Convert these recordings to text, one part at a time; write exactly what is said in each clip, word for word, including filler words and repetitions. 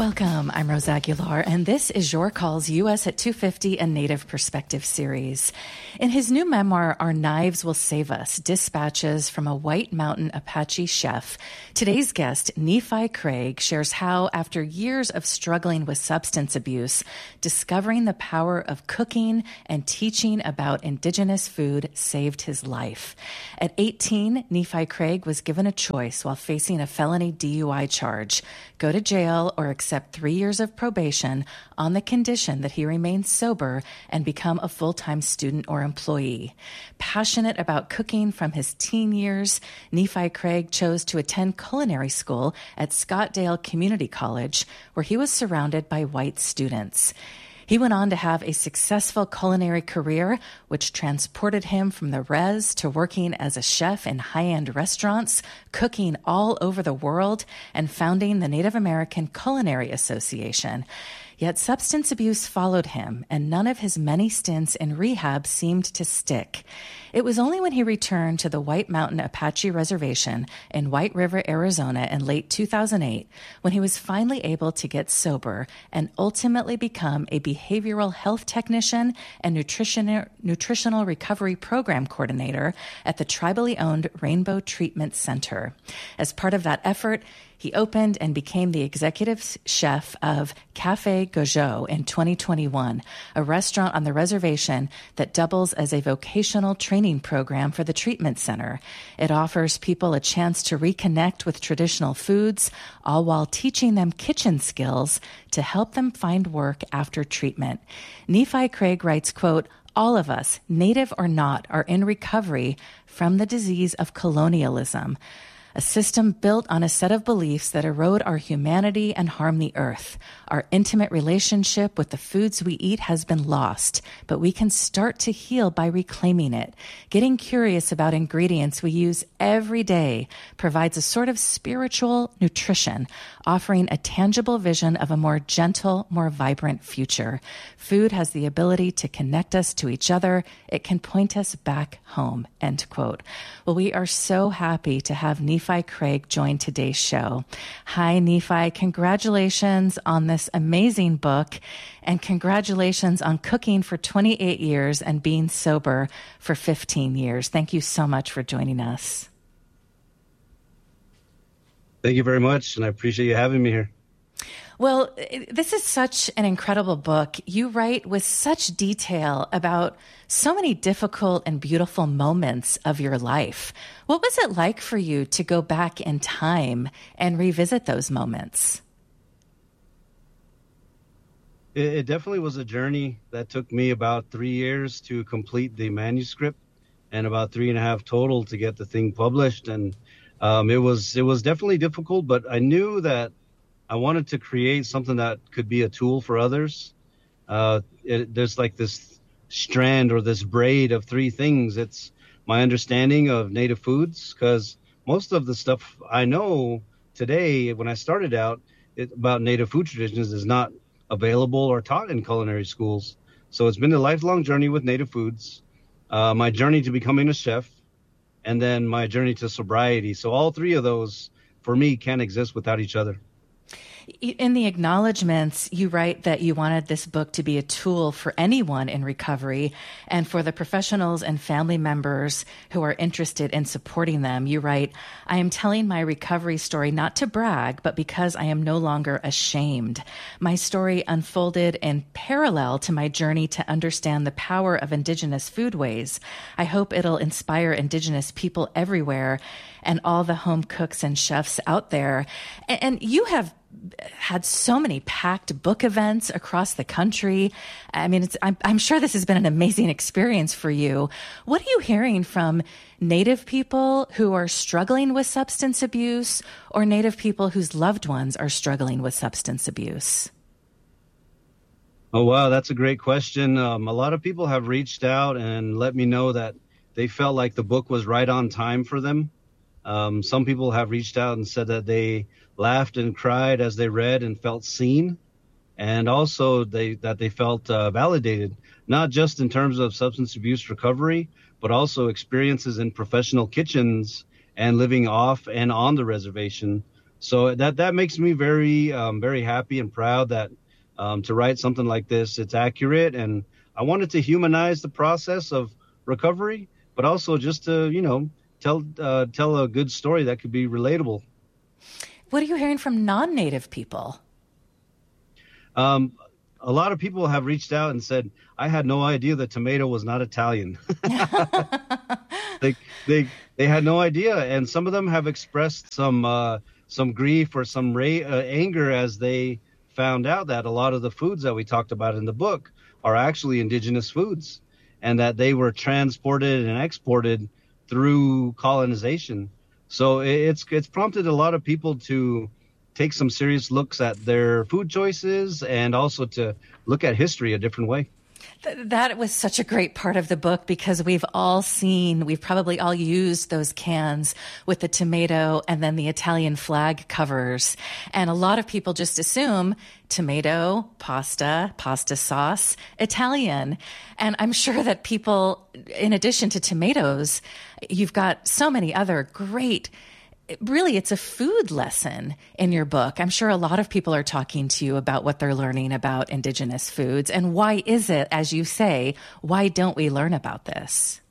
Welcome. I'm Rose Aguilar, and this is Your Calls U S at two fifty, a Native Perspective series. In his new memoir, Our Knives Will Save Us, Dispatches from a White Mountain Apache Chef, today's guest, Nephi Craig, shares how, after years of struggling with substance abuse, discovering the power of cooking and teaching about indigenous food saved his life. At eighteen, Nephi Craig was given a choice while facing a felony D U I charge: go to jail or accept three years of probation on the condition that he remains sober and become a full-time student or employee. Passionate about cooking from his teen years, Nephi Craig chose to attend culinary school at Scottdale Community College, where he was surrounded by white students. He went on to have a successful culinary career, which transported him from the res to working as a chef in high-end restaurants, cooking all over the world, and founding the Native American Culinary Association. Yet substance abuse followed him, and none of his many stints in rehab seemed to stick. It was only when he returned to the White Mountain Apache Reservation in White River, Arizona in late two thousand eight, when he was finally able to get sober and ultimately become a behavioral health technician and nutrition, nutritional recovery program coordinator at the tribally owned Rainbow Treatment Center. As part of that effort, he opened and became the executive chef of Cafe Gojo in twenty twenty-one, a restaurant on the reservation that doubles as a vocational training program for the treatment center. It offers people a chance to reconnect with traditional foods, all while teaching them kitchen skills to help them find work after treatment. Nephi Craig writes, quote, "All of us, Native or not, are in recovery from the disease of colonialism, a system built on a set of beliefs that erode our humanity and harm the earth. Our intimate relationship with the foods we eat has been lost, but we can start to heal by reclaiming it. Getting curious about ingredients we use every day provides a sort of spiritual nutrition, offering a tangible vision of a more gentle, more vibrant future. Food has the ability to connect us to each other. It can point us back home," end quote. Well, we are so happy to have Nephi Craig join today's show. Hi, Nephi. Congratulations on this amazing book, and congratulations on cooking for twenty-eight years and being sober for fifteen years. Thank you so much for joining us. Thank you very much, and I appreciate you having me here. Well, this is such an incredible book. You write with such detail about so many difficult and beautiful moments of your life. What was it like for you to go back in time and revisit those moments? It, it definitely was a journey that took me about three years to complete the manuscript, and about three and a half total to get the thing published. And um, it was it was definitely difficult, but I knew that I wanted to create something that could be a tool for others. Uh, it, there's like this strand or this braid of three things. It's my understanding of Native foods, because most of the stuff I know today, when I started out it, about Native food traditions, is not available or taught in culinary schools. So it's been a lifelong journey with Native foods, uh, my journey to becoming a chef, and then my journey to sobriety. So all three of those, for me, can't exist without each other. In the acknowledgments, you write that you wanted this book to be a tool for anyone in recovery and for the professionals and family members who are interested in supporting them. You write, "I am telling my recovery story not to brag, but because I am no longer ashamed. My story unfolded in parallel to my journey to understand the power of Indigenous foodways. I hope it'll inspire Indigenous people everywhere and all the home cooks and chefs out there." And you have had so many packed book events across the country. I mean, it's, I'm, I'm sure this has been an amazing experience for you. What are you hearing from Native people who are struggling with substance abuse, or Native people whose loved ones are struggling with substance abuse? Oh, wow, that's a great question. Um, a lot of people have reached out and let me know that they felt like the book was right on time for them. Um, some people have reached out and said that they laughed and cried as they read and felt seen, and also they that they felt uh, validated, not just in terms of substance abuse recovery, but also experiences in professional kitchens and living off and on the reservation So that that makes me very um, very happy and proud that um, to write something like this, it's accurate, and I wanted to humanize the process of recovery, but also just to you know tell uh, tell a good story that could be relatable. What are you hearing from non-native people? Um, a lot of people have reached out and said, "I had no idea that tomato was not Italian." they they they had no idea, and some of them have expressed some uh, some grief or some ra- uh, anger as they found out that a lot of the foods that we talked about in the book are actually indigenous foods, and that they were transported and exported through colonization. So it's it's prompted a lot of people to take some serious looks at their food choices and also to look at history a different way. That was such a great part of the book because we've all seen, we've probably all used those cans with the tomato and then the Italian flag covers. And a lot of people just assume tomato, pasta, pasta sauce, Italian. And I'm sure that people, in addition to tomatoes, you've got so many other great really, it's a food lesson in your book. I'm sure a lot of people are talking to you about what they're learning about indigenous foods. And why is it, as you say, why don't we learn about this?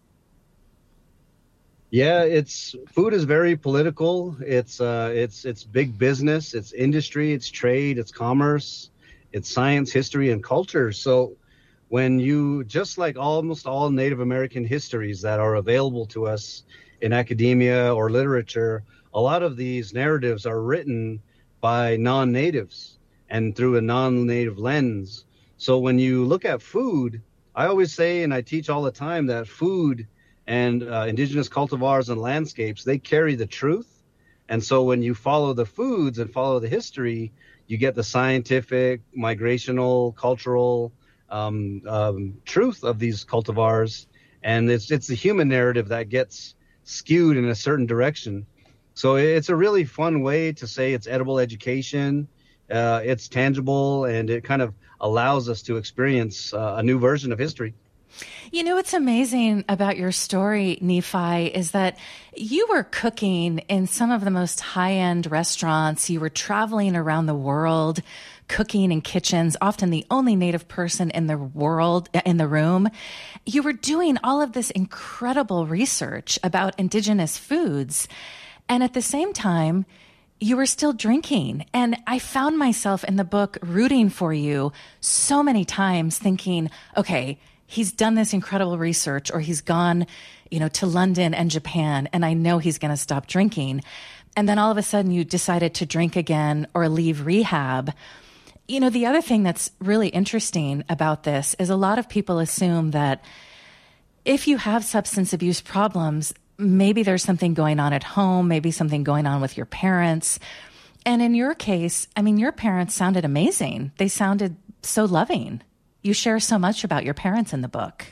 Yeah, it's food is very political. It's uh, it's it's big business. It's industry. It's trade. It's commerce. It's science, history, and culture. So when you, just like almost all Native American histories that are available to us in academia or literature, a lot of these narratives are written by non-natives and through a non-native lens. So when you look at food, I always say, and I teach all the time, that food and uh, indigenous cultivars and landscapes, they carry the truth. And so when you follow the foods and follow the history, you get the scientific, migrational, cultural um, um, truth of these cultivars. And it's it's the human narrative that gets skewed in a certain direction. So it's a really fun way to say it's edible education. Uh, it's tangible, and it kind of allows us to experience uh, a new version of history. You know, what's amazing about your story, Nephi, is that you were cooking in some of the most high-end restaurants. You were traveling around the world, cooking in kitchens, often the only Native person in the world, in the room. You were doing all of this incredible research about indigenous foods. And at the same time, you were still drinking. And I found myself in the book rooting for you so many times, thinking, okay, he's done this incredible research, or he's gone, you know, to London and Japan, and I know he's going to stop drinking. And then all of a sudden you decided to drink again or leave rehab. You know, the other thing that's really interesting about this is a lot of people assume that if you have substance abuse problems, maybe there's something going on at home, maybe something going on with your parents. And in your case, I mean, your parents sounded amazing. They sounded so loving. You share so much about your parents in the book.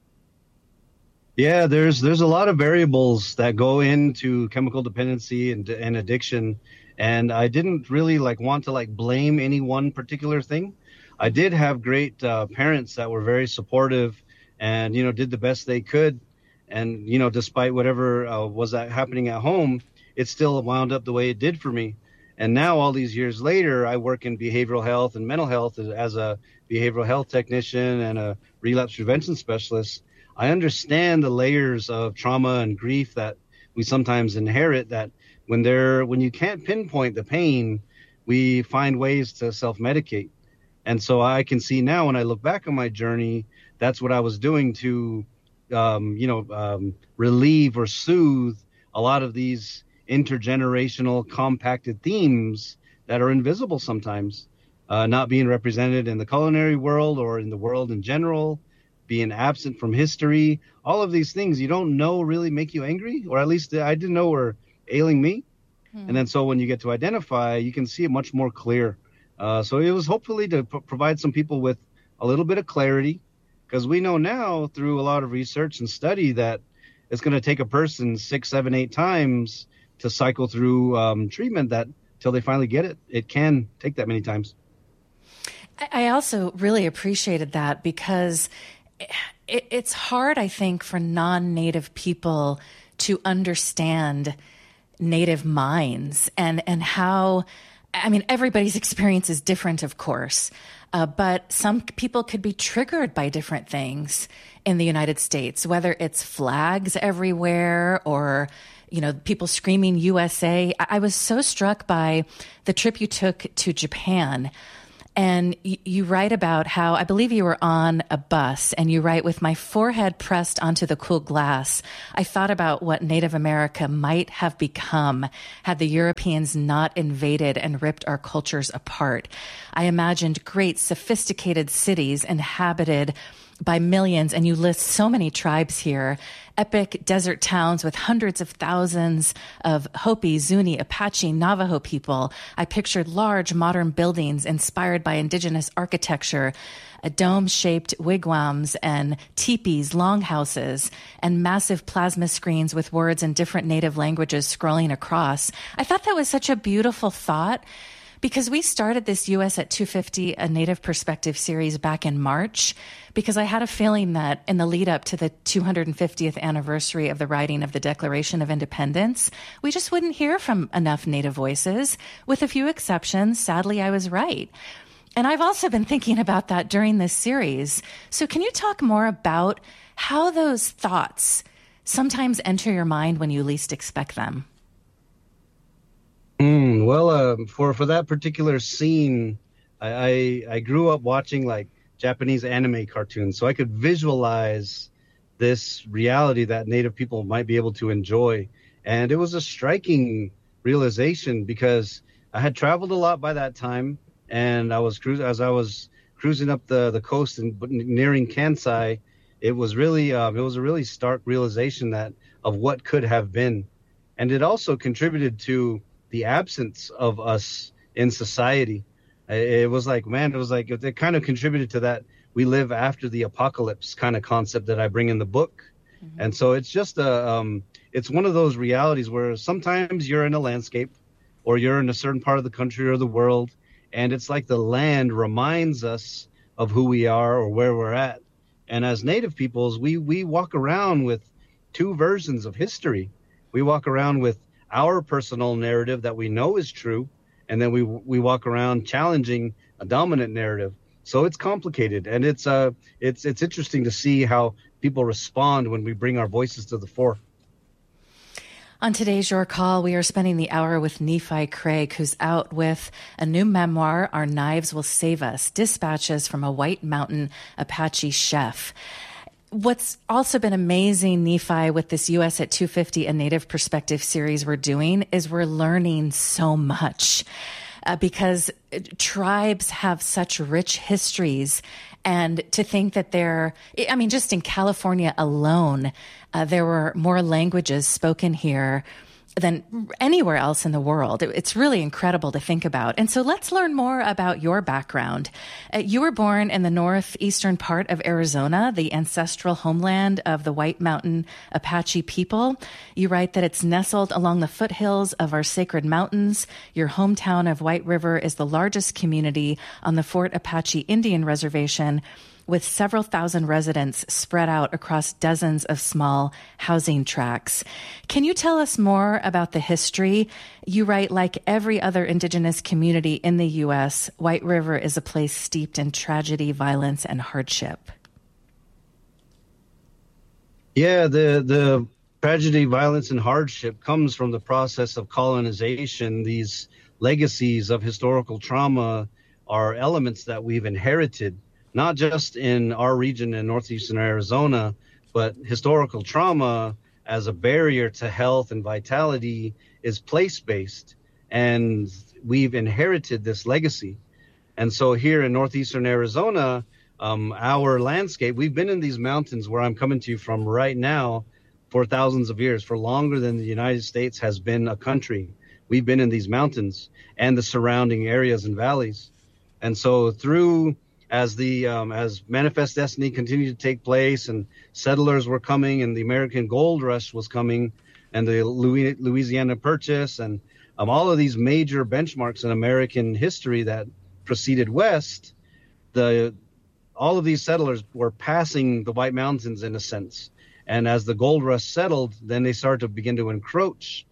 Yeah, there's there's a lot of variables that go into chemical dependency and, and addiction. And I didn't really like want to like blame any one particular thing. I did have great uh, parents that were very supportive and, you know, did the best they could. And, you know, despite whatever uh, was that happening at home, it still wound up the way it did for me. And now all these years later, I work in behavioral health and mental health as a behavioral health technician and a relapse prevention specialist. I understand the layers of trauma and grief that we sometimes inherit, that when they're, when you can't pinpoint the pain, we find ways to self-medicate. And so I can see now when I look back on my journey, that's what I was doing to Um, you know, um, relieve or soothe a lot of these intergenerational compacted themes that are invisible sometimes, uh, not being represented in the culinary world or in the world in general, being absent from history. All of these things you don't know really make you angry, or at least I didn't know were ailing me. Hmm. And then so when you get to identify, you can see it much more clear. Uh, so it was hopefully to p- provide some people with a little bit of clarity. Because we know now through a lot of research and study that it's going to take a person six, seven, eight times to cycle through um, treatment that till they finally get it. It can take that many times. I also really appreciated that because it, it's hard, I think, for non-Native people to understand Native minds and, and how, I mean, everybody's experience is different, of course, uh, but some people could be triggered by different things in the United States, whether it's flags everywhere or, you know, people screaming U S A. I, I was so struck by the trip you took to Japan. And you, you write about how, I believe you were on a bus, and you write, with my forehead pressed onto the cool glass, I thought about what Native America might have become had the Europeans not invaded and ripped our cultures apart. I imagined great, sophisticated cities inhabited by millions, and you list so many tribes here, epic desert towns with hundreds of thousands of Hopi, Zuni, Apache, Navajo people. I pictured large modern buildings inspired by indigenous architecture, a dome-shaped wigwams and teepees, longhouses, and massive plasma screens with words in different native languages scrolling across. I thought that was such a beautiful thought, because we started this U S at two fifty, a Native Perspective series, back in March, because I had a feeling that in the lead up to the two hundred fiftieth anniversary of the writing of the Declaration of Independence, we just wouldn't hear from enough Native voices. With a few exceptions, sadly, I was right. And I've also been thinking about that during this series. So can you talk more about how those thoughts sometimes enter your mind when you least expect them? Mm, well, uh, for for that particular scene, I, I I grew up watching like Japanese anime cartoons, so I could visualize this reality that Native people might be able to enjoy, and it was a striking realization because I had traveled a lot by that time, and I was cruising as I was cruising up the the coast and nearing Kansai. It was really um, it was a really stark realization that of what could have been, and it also contributed to the absence of us in society. It was like, man, it was like, it kind of contributed to that we live after the apocalypse kind of concept that I bring in the book. Mm-hmm. And so it's just a, um, it's one of those realities where sometimes you're in a landscape or you're in a certain part of the country or the world, and it's like the land reminds us of who we are or where we're at. And as Native peoples, we, we walk around with two versions of history. We walk around with our personal narrative that we know is true, and then we we walk around challenging a dominant narrative. So it's complicated, and it's uh it's it's interesting to see how people respond when we bring our voices to the fore. On today's Your Call, we are spending the hour with Nephi Craig, who's out with a new memoir, Our Knives Will Save Us, Dispatches from a White Mountain Apache Chef. What's also been amazing, Nephi, with this U S at two fifty, a Native Perspective series we're doing, is we're learning so much uh, because tribes have such rich histories. And to think that they're, I mean, just in California alone, uh, there were more languages spoken here than anywhere else in the world. It's really incredible to think about. And so let's learn more about your background. Uh, you were born in the northeastern part of Arizona, the ancestral homeland of the White Mountain Apache people. You write that it's nestled along the foothills of our sacred mountains. Your hometown of White River is the largest community on the Fort Apache Indian Reservation, with several thousand residents spread out across dozens of small housing tracts. Can you tell us more about the history? You write, like every other indigenous community in the U S, White River is a place steeped in tragedy, violence, and hardship. Yeah, the the tragedy, violence, and hardship comes from the process of colonization. These legacies of historical trauma are elements that we've inherited, not just in our region in northeastern Arizona, but historical trauma as a barrier to health and vitality is place-based. And we've inherited this legacy. And so here in northeastern Arizona, um, our landscape, we've been in these mountains where I'm coming to you from right now for thousands of years, for longer than the United States has been a country. We've been in these mountains and the surrounding areas and valleys. And so through As the um, as Manifest Destiny continued to take place and settlers were coming and the American Gold Rush was coming and the Louisiana Purchase and um, all of these major benchmarks in American history that proceeded west, the all of these settlers were passing the White Mountains in a sense. And as the Gold Rush settled, then they started to begin to encroach.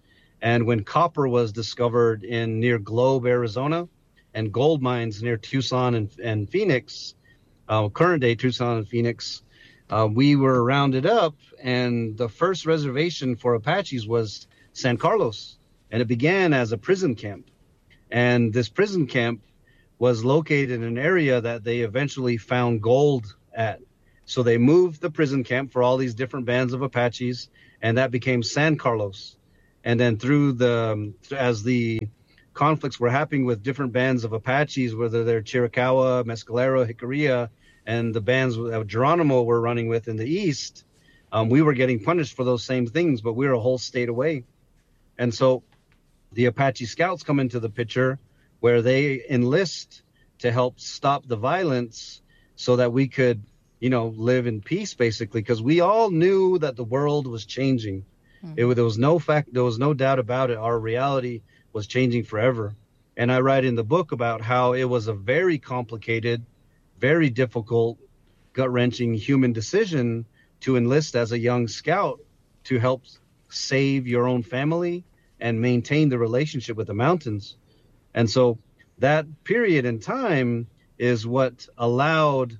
And when copper was discovered in near Globe, Arizona, and gold mines near Tucson and, and Phoenix, uh, current day Tucson and Phoenix, uh, we were rounded up, and the first reservation for Apaches was San Carlos, and it began as a prison camp. And this prison camp was located in an area that they eventually found gold at. So they moved the prison camp for all these different bands of Apaches, and that became San Carlos. And then through the, as the conflicts were happening with different bands of Apaches, whether they're Chiricahua, Mescalero, Jicarilla, and the bands that Geronimo were running with in the east, um, we were getting punished for those same things, but we were a whole state away. And so the Apache Scouts come into the picture, where they enlist to help stop the violence so that we could, you know, live in peace, basically, because we all knew that the world was changing. Mm-hmm. It, there was no fact, there was no doubt about it. Our reality was changing forever. And I write in the book about how it was a very complicated, very difficult, gut-wrenching human decision to enlist as a young scout to help save your own family and maintain the relationship with the mountains. And so that period in time is what allowed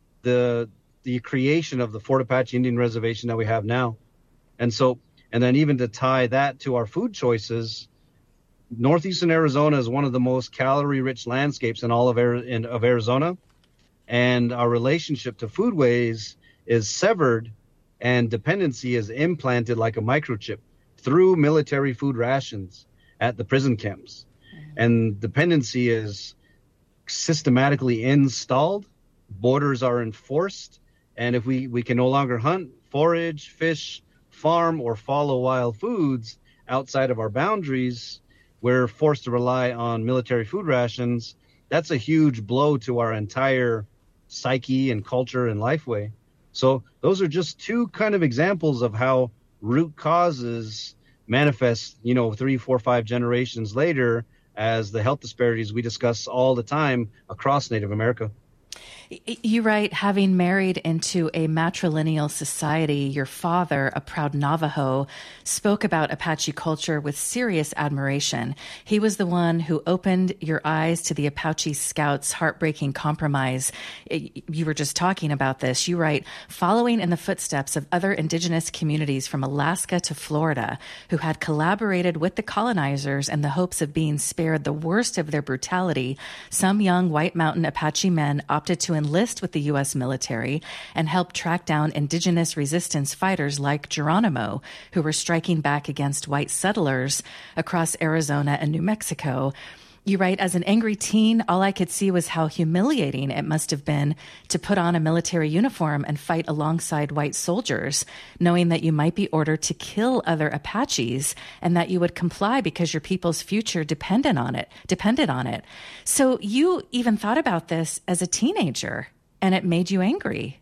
the the creation of the Fort Apache Indian Reservation that we have now. And so, and then even to tie that to our food choices, northeastern Arizona is one of the most calorie-rich landscapes in all of, in, of Arizona. And our relationship to foodways is severed, and dependency is implanted like a microchip through military food rations at the prison camps. And dependency is systematically installed, borders are enforced, and if we, we can no longer hunt, forage, fish, farm, or follow wild foods outside of our boundaries, we're forced to rely on military food rations. That's a huge blow to our entire psyche and culture and lifeway. So those are just two kind of examples of how root causes manifest, you know, three, four, five generations later as the health disparities we discuss all the time across Native America. You write, having married into a matrilineal society, your father, a proud Navajo, spoke about Apache culture with serious admiration. He was the one who opened your eyes to the Apache Scouts' heartbreaking compromise. You were just talking about this. You write, following in the footsteps of other indigenous communities from Alaska to Florida who had collaborated with the colonizers in the hopes of being spared the worst of their brutality, some young White Mountain Apache men opted to enlist with the U S military and help track down indigenous resistance fighters like Geronimo, who were striking back against white settlers across Arizona and New Mexico. You write, as an angry teen, all I could see was how humiliating it must have been to put on a military uniform and fight alongside white soldiers, knowing that you might be ordered to kill other Apaches and that you would comply because your people's future depended on it, depended on it. So you even thought about this as a teenager, and it made you angry.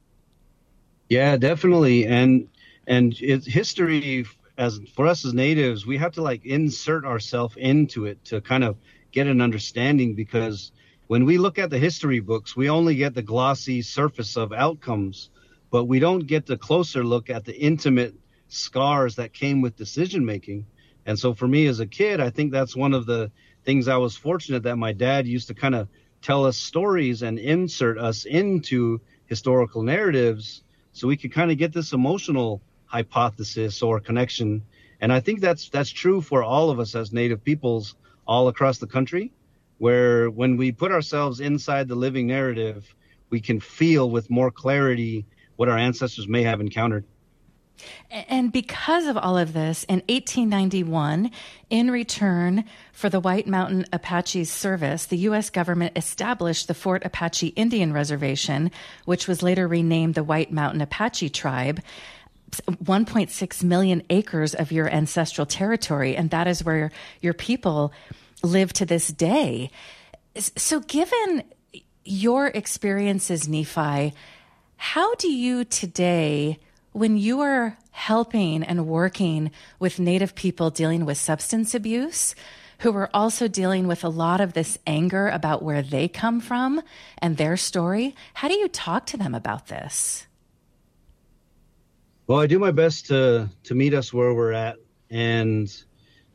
Yeah, definitely. And and it's history. As for us as natives, we have to like insert ourselves into it to kind of get an understanding, because when we look at the history books, we only get the glossy surface of outcomes, but we don't get the closer look at the intimate scars that came with decision making. And so for me as a kid, I think that's one of the things I was fortunate that my dad used to kind of tell us stories and insert us into historical narratives so we could kind of get this emotional hypothesis or connection. And I think that's that's true for all of us as Native peoples all across the country, where when we put ourselves inside the living narrative, we can feel with more clarity what our ancestors may have encountered. And because of all of this, in eighteen ninety-one, in return for the White Mountain Apache's service, the U S government established the Fort Apache Indian Reservation, which was later renamed the White Mountain Apache Tribe. one point six million acres of your ancestral territory, and that is where your people live to this day. So given your experiences, Nephi, how do you today, when you are helping and working with Native people dealing with substance abuse, who are also dealing with a lot of this anger about where they come from and their story, how do you talk to them about this? Well, I do my best to to meet us where we're at and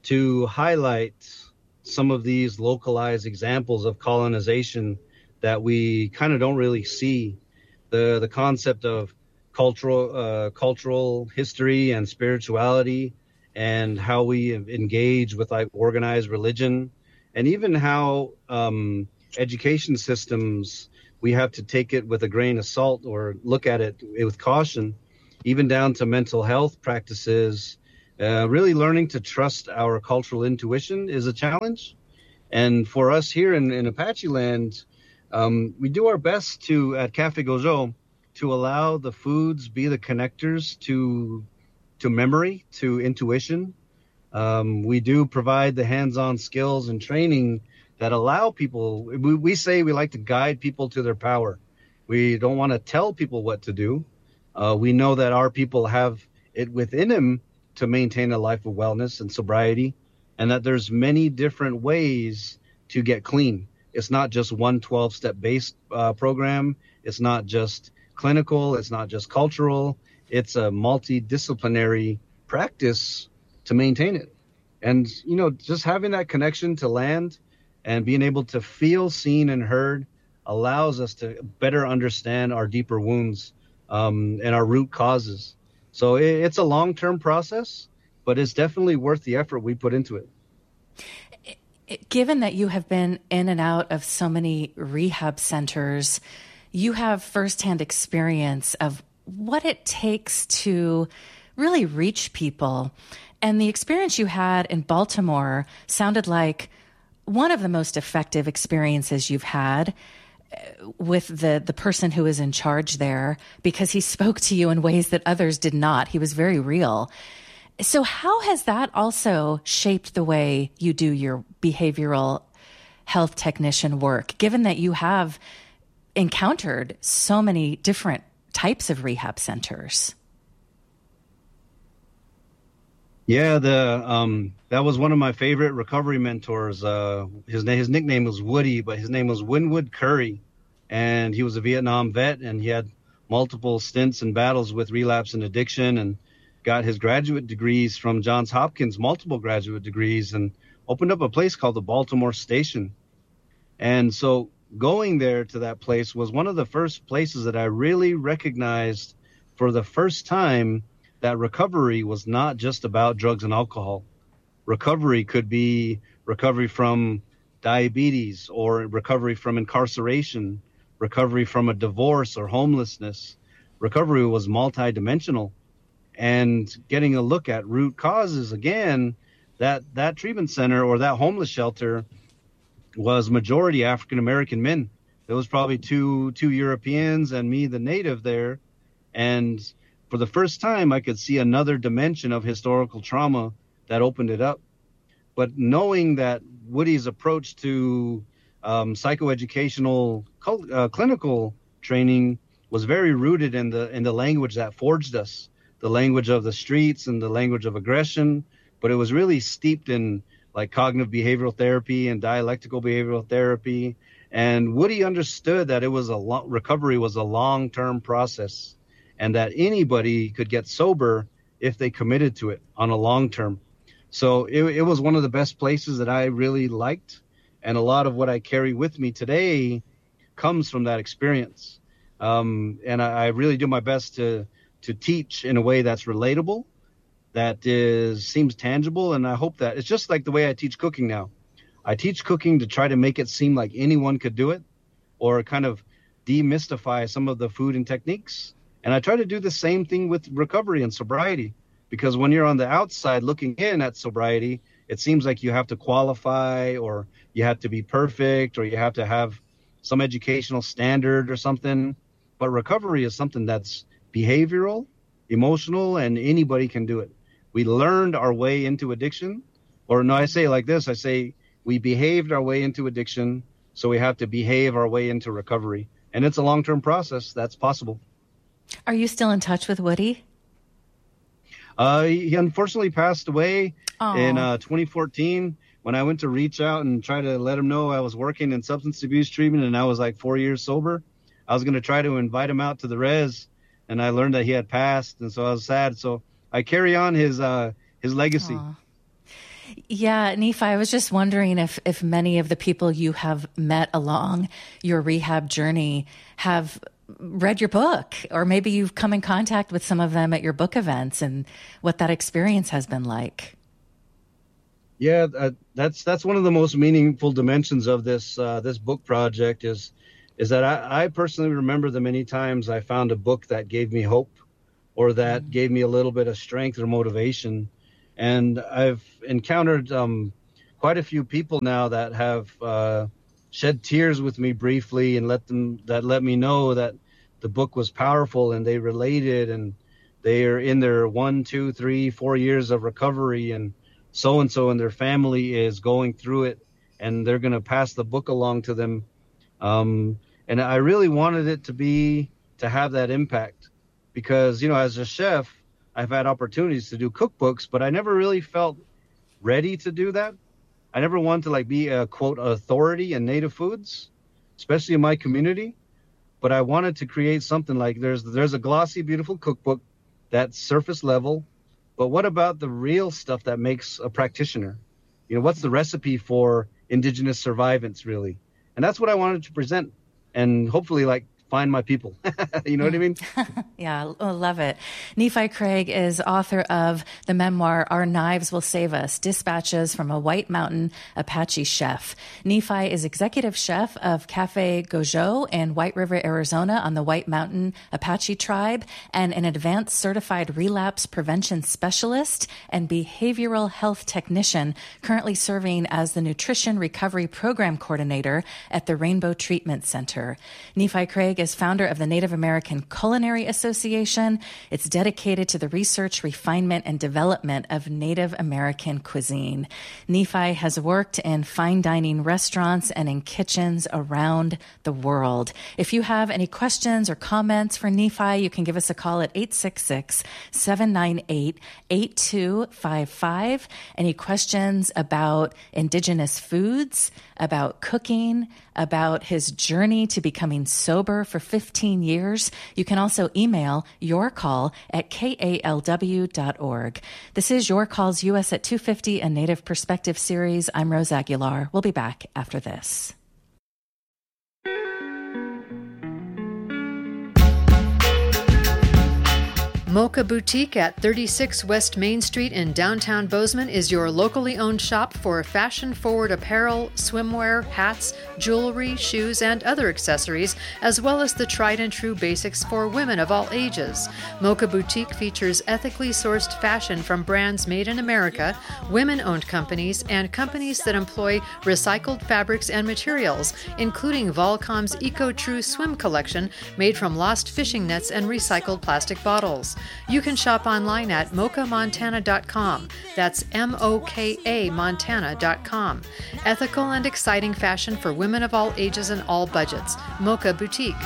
to highlight some of these localized examples of colonization that we kind of don't really see. The the concept of cultural uh, cultural history and spirituality, and how we engage with like organized religion, and even how um, education systems, we have to take it with a grain of salt or look at it with caution, even down to mental health practices. Uh, really learning to trust our cultural intuition is a challenge. And for us here in, in Apache land, um, we do our best to, at Cafe Gojo, to allow the foods be the connectors to to memory, to intuition. Um, we do provide the hands-on skills and training that allow people, we, we say we like to guide people to their power. We don't want to tell people what to do. Uh, we know that our people have it within them to maintain a life of wellness and sobriety, and that there's many different ways to get clean. It's not just one twelve-step based uh, program. It's not just clinical. It's not just cultural. It's a multidisciplinary practice to maintain it. And, you know, just having that connection to land and being able to feel seen and heard allows us to better understand our deeper wounds um, and our root causes. So it, it's a long-term process, but it's definitely worth the effort we put into it. Given that you have been in and out of so many rehab centers, you have firsthand experience of what it takes to really reach people. And the experience you had in Baltimore sounded like one of the most effective experiences you've had with the, the person who is in charge there, because he spoke to you in ways that others did not. He was very real. So how has that also shaped the way you do your behavioral health technician work, given that you have encountered so many different types of rehab centers? Yeah, the um, that was one of my favorite recovery mentors. Uh, his name, his nickname was Woody, but his name was Winwood Curry, and he was a Vietnam vet, and he had multiple stints and battles with relapse and addiction, and got his graduate degrees from Johns Hopkins, multiple graduate degrees, and opened up a place called the Baltimore Station. And so going there to that place was one of the first places that I really recognized for the first time that recovery was not just about drugs and alcohol. Recovery could be recovery from diabetes, or recovery from incarceration, recovery from a divorce or homelessness. Recovery was multidimensional. And getting a look at root causes, again, that, that treatment center or that homeless shelter was majority African-American men. There was probably two two Europeans and me, the native there. And for the first time, I could see another dimension of historical trauma that opened it up. But knowing that Woody's approach to um, psychoeducational uh, clinical training was very rooted in the in the language that forged us, the language of the streets and the language of aggression, but it was really steeped in like cognitive behavioral therapy and dialectical behavioral therapy. And Woody understood that it was a lo- recovery was a long-term process, and that anybody could get sober if they committed to it on a long term. So it, it was one of the best places that I really liked. And a lot of what I carry with me today comes from that experience. Um, and I, I really do my best to to teach in a way that's relatable, that is seems tangible. And I hope that it's just like the way I teach cooking now. I teach cooking to try to make it seem like anyone could do it, or kind of demystify some of the food and techniques. And I try to do the same thing with recovery and sobriety, because when you're on the outside looking in at sobriety, it seems like you have to qualify, or you have to be perfect, or you have to have some educational standard or something. But recovery is something that's behavioral, emotional, and anybody can do it. We learned our way into addiction, or no, I say it like this, I say we behaved our way into addiction, so we have to behave our way into recovery. And it's a long-term process that's possible. Are you still in touch with Woody? Uh, he unfortunately passed away Aww. in uh, twenty fourteen when I went to reach out and try to let him know I was working in substance abuse treatment and I was like four years sober. I was going to try to invite him out to the res, and I learned that he had passed, and so I was sad. So I carry on his uh, his legacy. Aww. Yeah, Nephi, I was just wondering if, if many of the people you have met along your rehab journey have read your book, or maybe you've come in contact with some of them at your book events and what that experience has been like. Yeah, uh, that's that's one of the most meaningful dimensions of this uh, this book project is is that I, I personally remember the many times I found a book that gave me hope or that mm-hmm. gave me a little bit of strength or motivation. And I've encountered um, quite a few people now that have uh, shed tears with me briefly and let them that let me know that the book was powerful and they related and they are in their one, two, three, four years of recovery, and so and so and their family is going through it, and they're going to pass the book along to them. Um, and I really wanted it to be to have that impact because, you know, as a chef, I've had opportunities to do cookbooks, but I never really felt ready to do that. I never wanted to like be a quote authority in native foods, especially in my community. But I wanted to create something like there's there's a glossy, beautiful cookbook that's surface level. But what about the real stuff that makes a practitioner? You know, what's the recipe for indigenous survivance, really? And that's what I wanted to present, and hopefully, like, find my people. You know what I mean? Yeah, I love it. Nephi Craig is author of the memoir, Our Knives Will Save Us, Dispatches from a White Mountain Apache Chef. Nephi is executive chef of Cafe Gojo in White River, Arizona on the White Mountain Apache tribe, and an advanced certified relapse prevention specialist and behavioral health technician, currently serving as the nutrition recovery program coordinator at the Rainbow Treatment Center. Nephi Craig is founder of the Native American Culinary Association. It's dedicated to the research, refinement, and development of Native American cuisine. Nephi has worked in fine dining restaurants and in kitchens around the world. If you have any questions or comments for Nephi, you can give us a call at eight six six, seven nine eight, eight two five five. Any questions about indigenous foods, about cooking, about his journey to becoming sober for fifteen years, you can also email your call at K A L W dot org. This is Your Calls U S at two fifty, a Native Perspective series. I'm Rose Aguilar. We'll be back after this. Mocha Boutique at thirty-six West Main Street in downtown Bozeman is your locally owned shop for fashion-forward apparel, swimwear, hats, jewelry, shoes, and other accessories, as well as the tried-and-true basics for women of all ages. Mocha Boutique features ethically sourced fashion from brands made in America, women-owned companies, and companies that employ recycled fabrics and materials, including Volcom's Eco-True Swim collection made from lost fishing nets and recycled plastic bottles. You can shop online at mocha montana dot com. That's M O K A Montana dot com. Ethical and exciting fashion for women of all ages and all budgets. Mocha Boutique.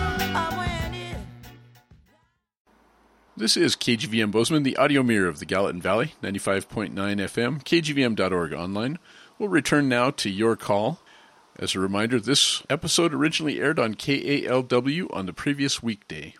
This is K G V M Bozeman, the audio mirror of the Gallatin Valley, ninety-five point nine F M, K G V M dot org online. We'll return now to your call. As a reminder, this episode originally aired on K A L W on the previous weekday.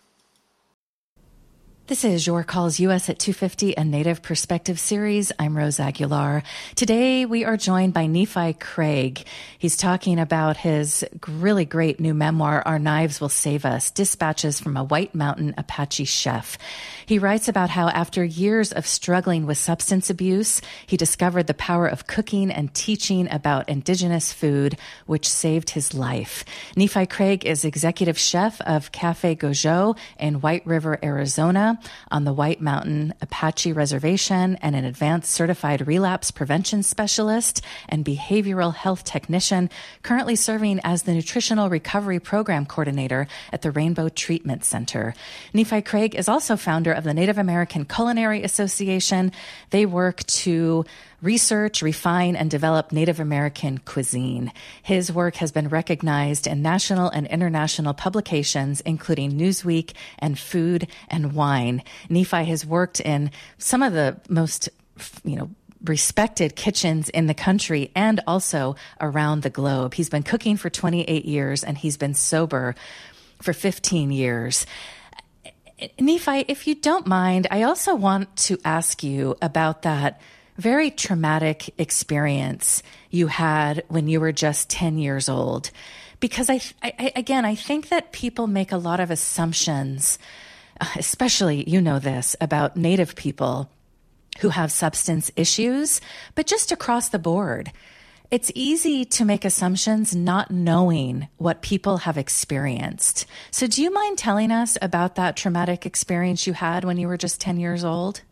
This is Your Calls U S at two fifty, a Native Perspective series. I'm Rose Aguilar. Today we are joined by Nephi Craig. He's talking about his really great new memoir, Our Knives Will Save Us, Dispatches from a White Mountain Apache Chef. He writes about how after years of struggling with substance abuse, he discovered the power of cooking and teaching about indigenous food, which saved his life. Nephi Craig is executive chef of Cafe Gojo in White River, Arizona, on the White Mountain Apache Reservation, and an advanced certified relapse prevention specialist and behavioral health technician, currently serving as the nutritional recovery program coordinator at the Rainbow Treatment Center. Nephi Craig is also founder of the Native American Culinary Association. They work to research, refine, and develop Native American cuisine. His work has been recognized in national and international publications, including Newsweek and Food and Wine. Nephi has worked in some of the most, you know, respected kitchens in the country and also around the globe. He's been cooking for twenty-eight years, and he's been sober for fifteen years. Nephi, if you don't mind, I also want to ask you about that very traumatic experience you had when you were just ten years old. Because I, I again, I think that people make a lot of assumptions, especially, you know this, about Native people who have substance issues, but just across the board. It's easy to make assumptions not knowing what people have experienced. So do you mind telling us about that traumatic experience you had when you were just ten years old?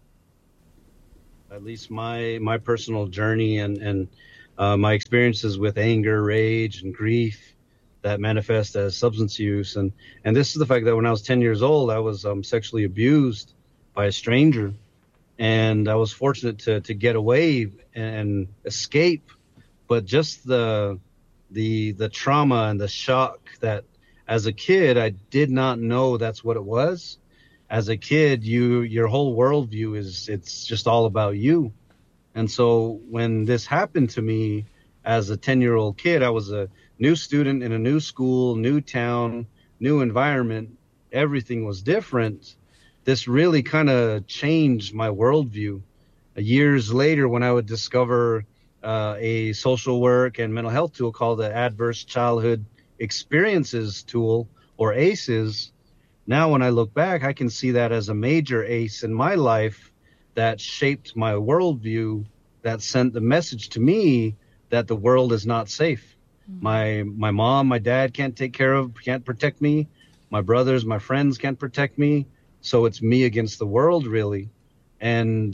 At least my my personal journey and, and uh, my experiences with anger, rage, and grief that manifest as substance use. And, and this is the fact that when I was ten years old, I was um, sexually abused by a stranger. And I was fortunate to, to get away and escape. But just the the the trauma and the shock that as a kid, I did not know that's what it was. As a kid, you your whole worldview is it's just all about you. And so when this happened to me as a ten-year-old kid, I was a new student in a new school, new town, new environment. Everything was different. This really kind of changed my worldview. Years later, when I would discover Uh, a social work and mental health tool called the Adverse Childhood Experiences Tool, or ACEs. Now, when I look back, I can see that as a major ACE in my life that shaped my worldview, that sent the message to me that the world is not safe. Mm-hmm. My my mom, my dad can't take care of, can't protect me. My brothers, my friends can't protect me. So it's me against the world, really. And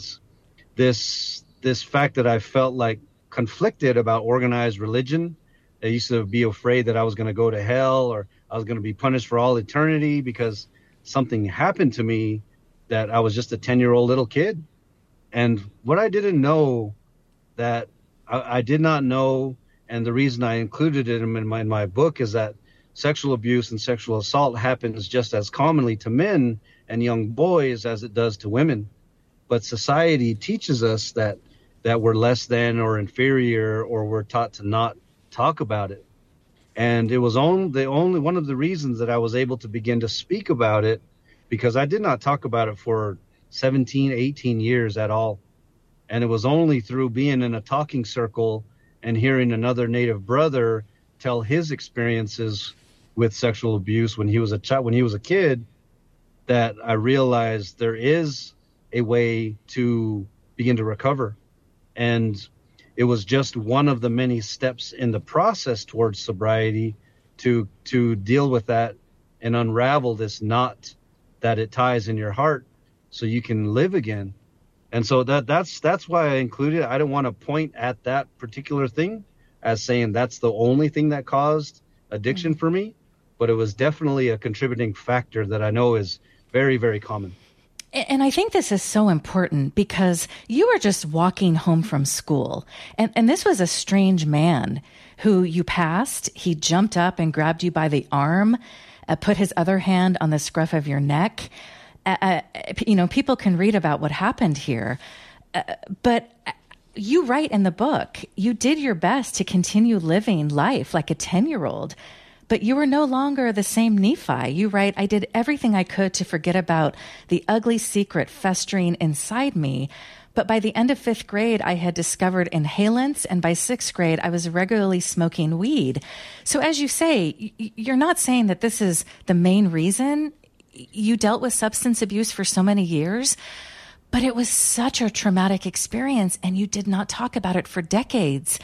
this this fact that I felt like conflicted about organized religion. I used to be afraid that I was going to go to hell or I was going to be punished for all eternity because something happened to me that I was just a ten-year-old little kid. And what I didn't know that I, I did not know, and the reason I included it in my, in my book is that sexual abuse and sexual assault happens just as commonly to men and young boys as it does to women. But society teaches us that that we're less than or inferior, or we're taught to not talk about it. And it was only the only one of the reasons that I was able to begin to speak about it, because I did not talk about it for seventeen, eighteen years at all. And it was only through being in a talking circle and hearing another Native brother tell his experiences with sexual abuse when he was a child, when he was a kid, that I realized there is a way to begin to recover. And it was just one of the many steps in the process towards sobriety to to deal with that and unravel this knot that it ties in your heart so you can live again. And so that that's that's why I included it. I don't want to point at that particular thing as saying that's the only thing that caused addiction mm-hmm. for me, but it was definitely a contributing factor that I know is very, very common. And I think this is so important because you were just walking home from school, and, and this was a strange man who you passed. He jumped up and grabbed you by the arm, uh, put his other hand on the scruff of your neck. Uh, uh, you know, people can read about what happened here, uh, but you write in the book, you did your best to continue living life like a ten-year-old. But you were no longer the same Nephi. You write, I did everything I could to forget about the ugly secret festering inside me. But by the end of fifth grade, I had discovered inhalants, and by sixth grade, I was regularly smoking weed. So as you say, you're not saying that this is the main reason you dealt with substance abuse for so many years, but it was such a traumatic experience, and you did not talk about it for decades.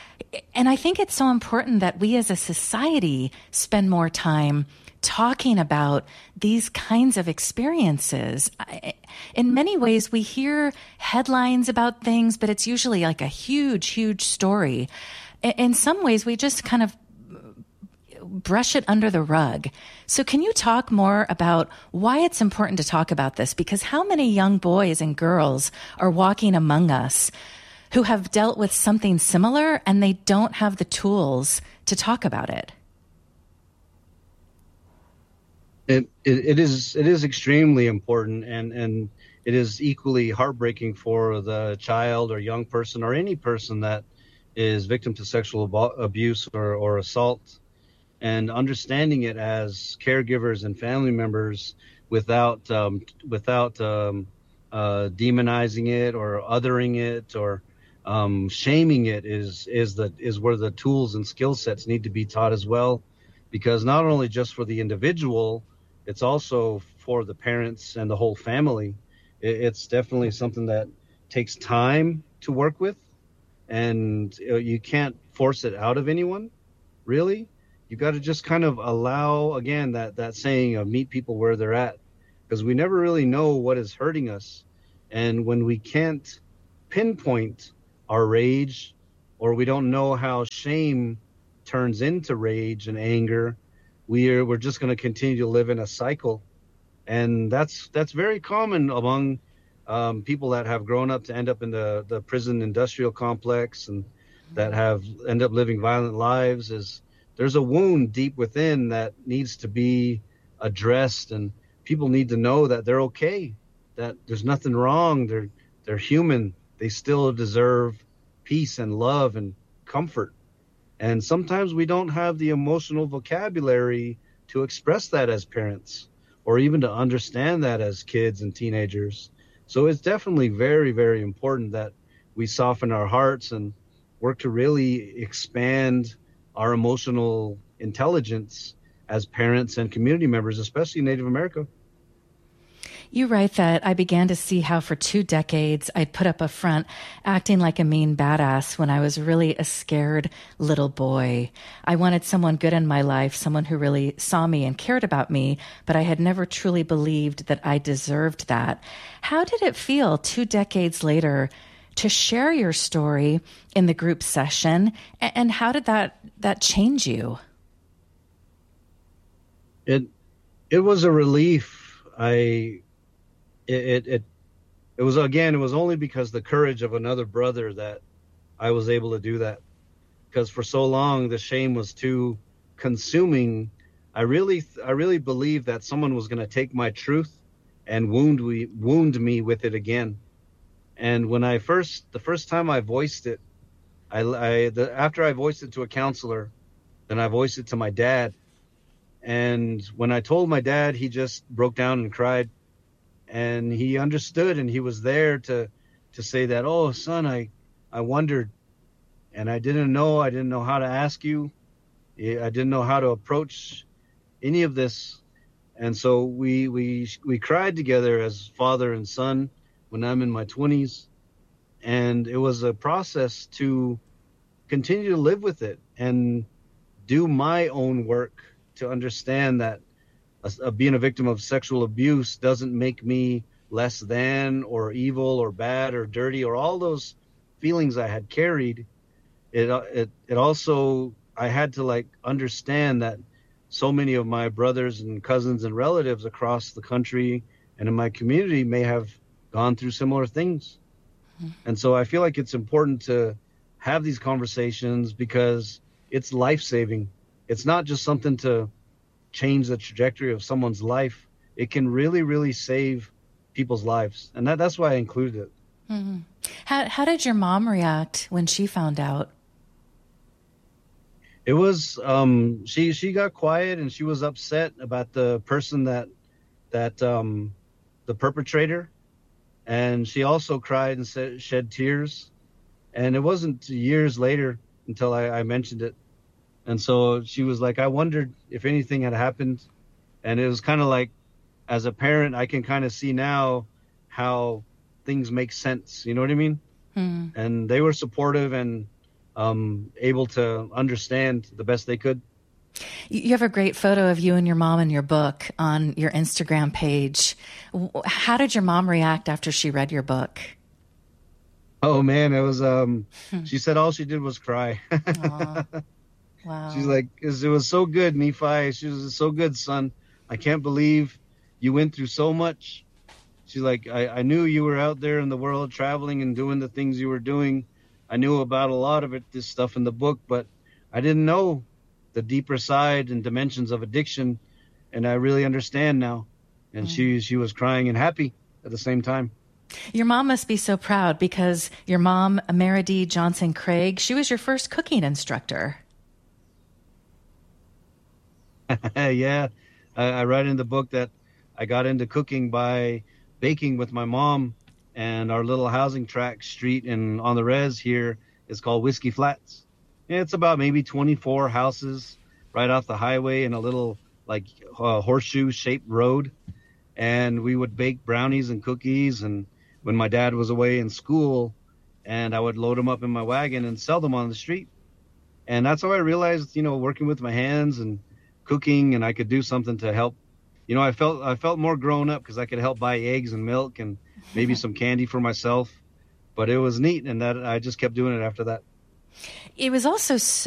And I think it's so important that we as a society spend more time talking about these kinds of experiences. In many ways, we hear headlines about things, but it's usually like a huge, huge story. In some ways, we just kind of brush it under the rug. So can you talk more about why it's important to talk about this? Because how many young boys and girls are walking among us who have dealt with something similar and they don't have the tools to talk about it? It, it, it is it is extremely important, and, and it is equally heartbreaking for the child or young person or any person that is victim to sexual abuse or, or assault, and understanding it as caregivers and family members without um, without um, uh, demonizing it or othering it or um, shaming it is is the is where the tools and skill sets need to be taught as well, because not only just for the individual, it's also for the parents and the whole family. It, it's definitely something that takes time to work with, and you can't force it out of anyone, really. You got to just kind of allow, again, that that saying of meet people where they're at, because we never really know what is hurting us. And when we can't pinpoint our rage, or we don't know how shame turns into rage and anger, we are we're just going to continue to live in a cycle. And that's that's very common among um, people that have grown up to end up in the, the prison industrial complex, and that have end up living violent lives. Is there's a wound deep within that needs to be addressed, and people need to know that they're okay, that there's nothing wrong. They're they're human. They still deserve peace and love and comfort. And sometimes we don't have the emotional vocabulary to express that as parents, or even to understand that as kids and teenagers. So it's definitely very, very important that we soften our hearts and work to really expand our emotional intelligence as parents and community members, especially in Native America. You write that I began to see how for two decades I'd put up a front acting like a mean badass when I was really a scared little boy. I wanted someone good in my life, someone who really saw me and cared about me, but I had never truly believed that I deserved that. How did it feel two decades later to share your story in the group session, and how did that that change you? It it was a relief. I it it it, it was again it was only because the courage of another brother that I was able to do that. Because for so long the shame was too consuming. I really I really believed that someone was going to take my truth and wound we wound me with it again. And when I first, the first time I voiced it, I, I the, after I voiced it to a counselor, then I voiced it to my dad. And when I told my dad, he just broke down and cried, and he understood, and he was there to, to say that, oh, son, I, I wondered, and I didn't know, I didn't know how to ask you. I didn't know how to approach any of this. And so we, we, we cried together as father and son when I'm in my twenties, and it was a process to continue to live with it and do my own work to understand that a, a, being a victim of sexual abuse doesn't make me less than or evil or bad or dirty or all those feelings I had carried. It it it also, I had to like understand that so many of my brothers and cousins and relatives across the country and in my community may have gone through similar things. Mm-hmm. And so I feel like it's important to have these conversations because it's life-saving. It's not just something to change the trajectory of someone's life. It can really, really save people's lives. And that, that's why I included it. Mm-hmm. How, how did your mom react when she found out? It was, um, she, she got quiet, and she was upset about the person that, that, um, the perpetrator. And she also cried and said, shed tears. And it wasn't years later until I, I mentioned it. And so she was like, I wondered if anything had happened. And it was kind of like, as a parent, I can kind of see now how things make sense. You know what I mean? Mm. And they were supportive and um, able to understand the best they could. You have a great photo of you and your mom in your book on your Instagram page. How did your mom react after she read your book? Oh man, it was, um, she said all she did was cry. Wow. She's like, it was so good, Nephi. She was so good, son. I can't believe you went through so much. She's like, I, I knew you were out there in the world traveling and doing the things you were doing. I knew about a lot of it, this stuff in the book, but I didn't know the deeper side and dimensions of addiction, and I really understand now. And mm. she she was crying and happy at the same time. Your mom must be so proud, because your mom, Meridee Johnson Craig, she was your first cooking instructor. Yeah, I, I write in the book that I got into cooking by baking with my mom, and our little housing tract street in on the res here is called Whiskey Flats. And it's about maybe twenty-four houses right off the highway in a little like uh, horseshoe shaped road. And we would bake brownies and cookies. And when my dad was away in school, and I would load them up in my wagon and sell them on the street. And that's how I realized, you know, working with my hands and cooking, and I could do something to help. You know, I felt I felt more grown up because I could help buy eggs and milk and maybe some candy for myself. But it was neat, and that I just kept doing it after that. It was also so